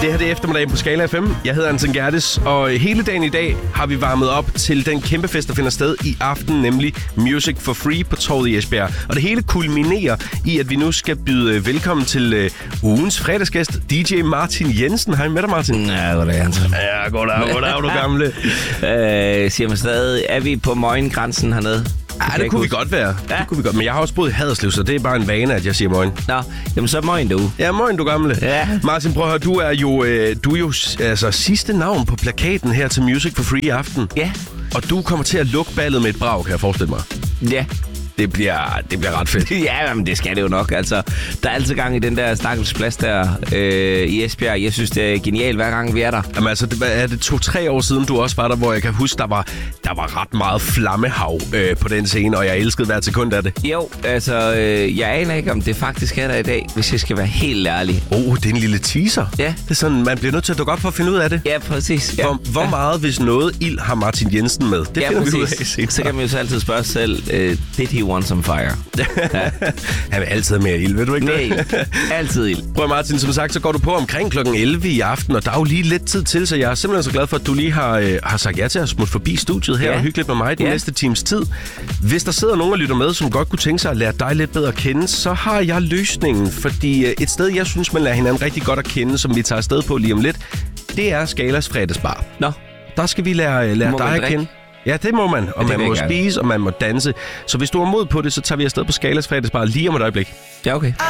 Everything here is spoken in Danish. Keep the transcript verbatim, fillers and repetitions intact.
Det her det er eftermiddagen på Skala F M. Jeg hedder Anton Gerdes, og hele dagen i dag har vi varmet op til den kæmpe fest, der finder sted i aften, nemlig Music for Free på Torvet i Esbjerg. Og det hele kulminerer i, at vi nu skal byde velkommen til uh, ugens fredagsgæst, D J Martin Jensen. Hej med dig, Martin. Ja, goddag, Anton. Ja, goddag, goddag, du gamle. øh, siger man stadig, er vi på Møgen-grænsen hernede? Ja, det kunne vi godt være. Ja. Det kunne vi godt. Men jeg har også boet i Haderslev, så det er bare en vane, at jeg siger morgen. Nå, jamen så morgen du. Ja, morgen du gamle. Ja. Martin, prøv at høre, du er jo, øh, du er jo altså, sidste navn på plakaten her til Music for Free i aften. Ja. Og du kommer til at lukke ballet med et brag, kan jeg forestille mig. Ja. Det bliver, det bliver ret fedt. Ja, men det skal det jo nok. Altså, der er altid gang i den der stakkels plads der øh, i Esbjerg. Jeg synes, det er genialt, hver gang vi er der. Jamen altså, det er det to-tre år siden, du også var der, hvor jeg kan huske, der var, der var ret meget flammehav øh, på den scene, og jeg elskede hvert sekund af det. Jo, altså, øh, jeg aner ikke, om det faktisk er der i dag, hvis jeg skal være helt ærlig. Åh, oh, det er en lille teaser. Ja. Det er sådan, man bliver nødt til at dukke op for at finde ud af det. Ja, præcis. Ja. Hvor, hvor ja. meget, hvis noget ild, har Martin Jensen med? Det ja, finder præcis. vi ud af senere. Så kan man jo så altid spørge sig selv, uh, did he want some fire? Ja. Han vil altid mere ild, ved du ikke Nej, det? altid ild. Prøv Martin, som sagt, så går du på omkring klokken elleve i aften, og der er jo lige lidt tid til, så jeg er simpelthen så glad for, at du lige har, øh, har sagt ja til at smutte forbi studiet her ja. og hygge lidt med mig den ja. næste times tid. Hvis der sidder nogen og lytter med, som godt kunne tænke sig at lære dig lidt bedre at kende, så har jeg løsningen, fordi øh, et sted, jeg synes, man lærer hinanden rigtig godt at kende, som vi tager afsted på lige om lidt, det er Skalas fredagsbar. Nå. Der skal vi lære, lære dig at kende. Ja, det må man, og ja, man må spise, og man må danse. Så hvis du har mod på det, så tager vi afsted på Skalas fredagsbar lige om et øjeblik. Ja, okay.